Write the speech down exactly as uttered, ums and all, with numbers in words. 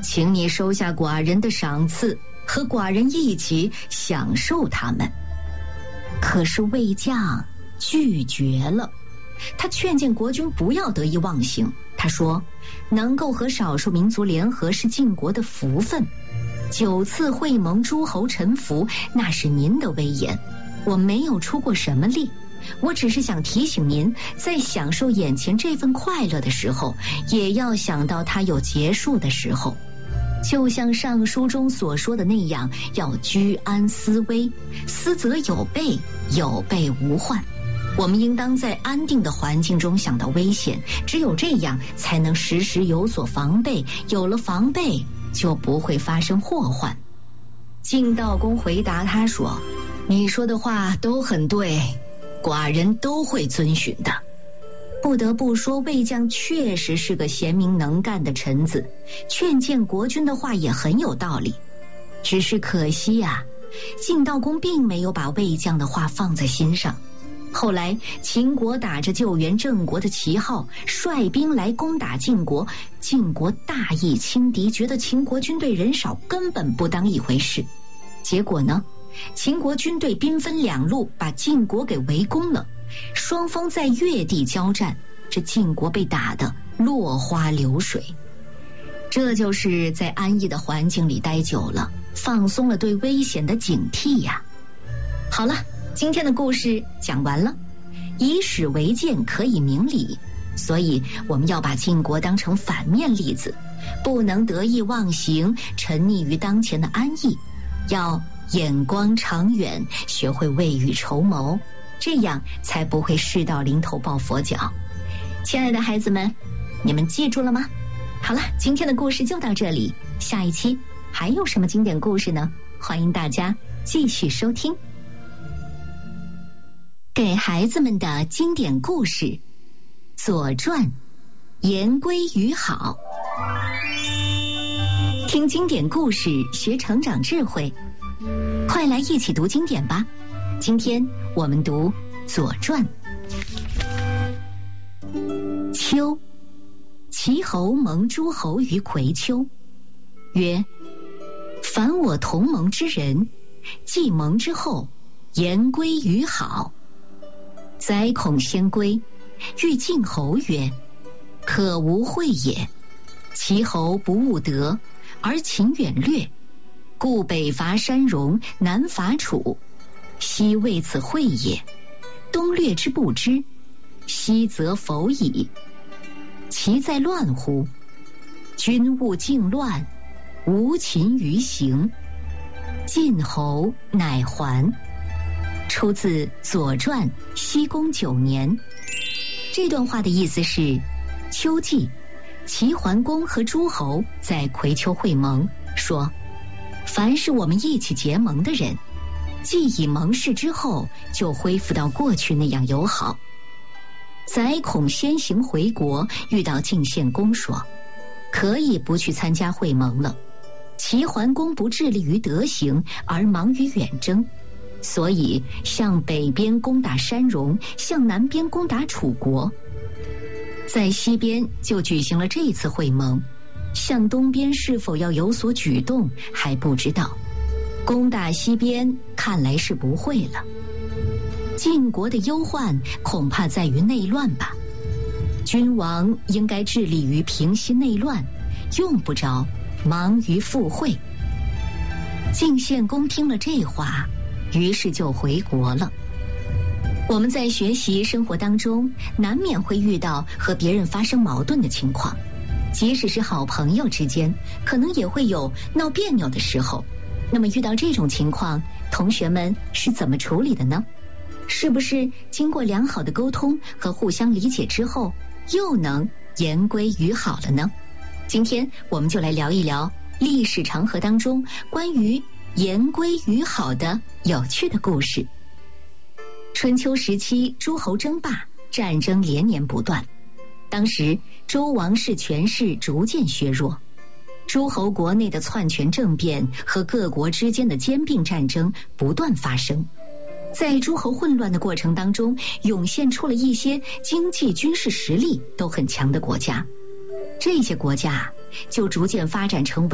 请你收下寡人的赏赐，和寡人一起享受它们。可是魏将拒绝了，他劝谏国君不要得意忘形。他说，能够和少数民族联合是晋国的福分，九次会盟诸侯臣服，那是您的威严，我没有出过什么力，我只是想提醒您，在享受眼前这份快乐的时候，也要想到它有结束的时候。就像上书中所说的那样，要居安思危，思则有备，有备无患。我们应当在安定的环境中想到危险，只有这样才能时时有所防备，有了防备就不会发生祸患。晋悼公回答他说，你说的话都很对，寡人都会遵循的。不得不说，魏将确实是个贤明能干的臣子，劝谏国君的话也很有道理。只是可惜呀、啊，晋悼公并没有把魏将的话放在心上。后来秦国打着救援郑国的旗号，率兵来攻打晋国，晋国大意轻敌，觉得秦国军队人少，根本不当一回事。结果呢，秦国军队兵分两路，把晋国给围攻了。双方在越地交战，这晋国被打得落花流水。这就是在安逸的环境里待久了，放松了对危险的警惕呀。好了，今天的故事讲完了。以史为鉴可以明理，所以我们要把晋国当成反面例子，不能得意忘形，沉溺于当前的安逸，要眼光长远，学会未雨绸缪，这样才不会事到临头抱佛脚。亲爱的孩子们，你们记住了吗？好了，今天的故事就到这里，下一期还有什么经典故事呢？欢迎大家继续收听。给孩子们的经典故事《左传》，言归于好。听经典故事，学成长智慧，快来一起读经典吧。今天我们读《左传》。秋，齐侯盟诸侯于葵丘，曰：凡我同盟之人，既盟之后，言归于好。宰孔先归，欲晋侯曰：可无会也。齐侯不务德，而秦远略，故北伐山戎，南伐楚，西为此会也。东略之不知，西则否矣。其在乱乎？君勿境乱，无秦于行。晋侯乃还。出自《左传》西公九年。这段话的意思是，秋季，齐桓公和诸侯在葵丘会盟，说，凡是我们一起结盟的人，既已盟誓之后，就恢复到过去那样友好。宰孔先行回国，遇到晋献公说，可以不去参加会盟了。齐桓公不致力于德行，而忙于远征，所以向北边攻打山戎，向南边攻打楚国。在西边就举行了这次会盟，向东边是否要有所举动还不知道。攻打西边看来是不会了。晋国的忧患恐怕在于内乱吧。君王应该致力于平息内乱，用不着忙于赴会。晋献公听了这话，于是就回国了。我们在学习生活当中，难免会遇到和别人发生矛盾的情况，即使是好朋友之间，可能也会有闹别扭的时候。那么遇到这种情况，同学们是怎么处理的呢？是不是经过良好的沟通和互相理解之后，又能言归于好了呢？今天我们就来聊一聊历史长河当中关于言归于好的有趣的故事。春秋时期，诸侯争霸，战争连年不断。当时周王室权势逐渐削弱，诸侯国内的篡权政变和各国之间的兼并战争不断发生。在诸侯混乱的过程当中，涌现出了一些经济军事实力都很强的国家，这些国家就逐渐发展成为